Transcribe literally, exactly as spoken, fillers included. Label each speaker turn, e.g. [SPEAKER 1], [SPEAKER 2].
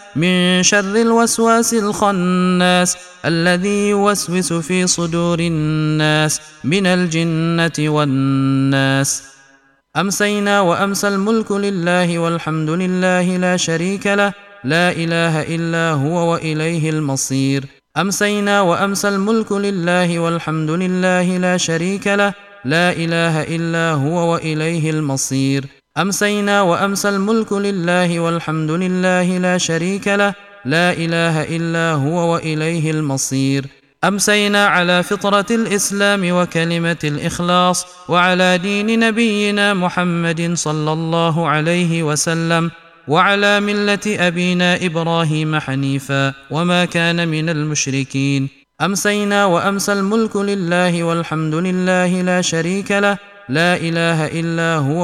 [SPEAKER 1] من شر الوسواس الخناس الذي يوسوس في صدور الناس من الجنة والناس. أمسينا وأمسى الملك لله والحمد لله لا شريك له، لا إله إلا هو وإليه المصير. أمسينا وأمسى الملك لله والحمد لله لا شريك له، لا إله إلا هو وإليه المصير. أمسينا وأمسى الملك لله والحمد لله لا شريك له، لا إله إلا هو وإليه المصير. أمسينا على فطرة الإسلام وكلمة الإخلاص وعلى دين نبينا محمد صلى الله عليه وسلم وعلى ملة أبينا إبراهيم حنيفا وما كان من المشركين. أمسينا وأمسى الملك لله والحمد لله لا شريك له، لا إله إلا هو